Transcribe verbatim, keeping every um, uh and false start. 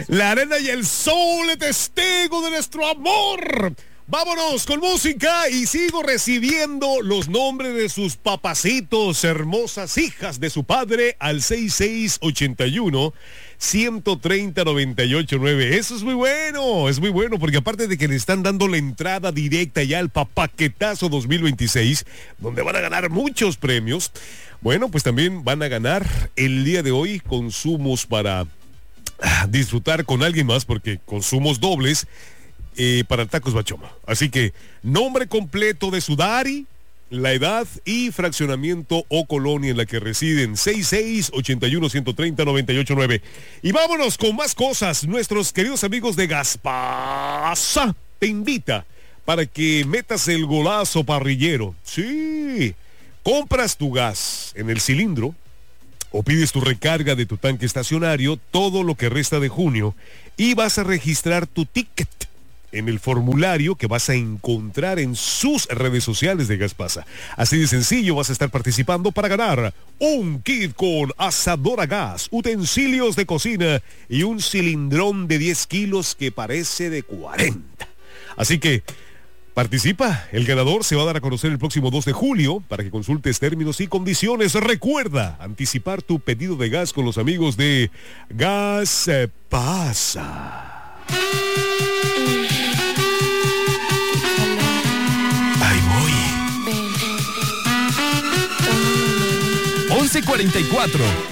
La arena y el sol, testigo de nuestro amor. Vámonos con música y sigo recibiendo los nombres de sus papacitos, hermosas hijas de su padre al seis seis ocho uno, uno tres cero, nueve ocho nueve. Eso es muy bueno, es muy bueno porque aparte de que le están dando la entrada directa ya al papaquetazo dos mil veintiséis, donde van a ganar muchos premios, bueno, pues también van a ganar el día de hoy consumos para disfrutar con alguien más, porque consumos dobles eh, para Tacos Bachoma. Así que nombre completo de su Dari, la edad y fraccionamiento o colonia en la que residen. Seis seis ocho uno, uno tres cero, nueve ocho nueve. Y vámonos con más cosas. Nuestros queridos amigos de Gaspasa te invita para que metas el golazo parrillero. Sí, compras tu gas en el cilindro o pides tu recarga de tu tanque estacionario todo lo que resta de junio y vas a registrar tu ticket en el formulario que vas a encontrar en sus redes sociales de Gaspasa. Así de sencillo vas a estar participando para ganar un kit con asador a gas, utensilios de cocina y un cilindrón de diez kilos que parece de cuarenta. Así que participa, el ganador se va a dar a conocer el próximo dos de julio para que consultes términos y condiciones. Recuerda anticipar tu pedido de gas con los amigos de Gaspasa. Ahí voy. once cuarenta y cuatro.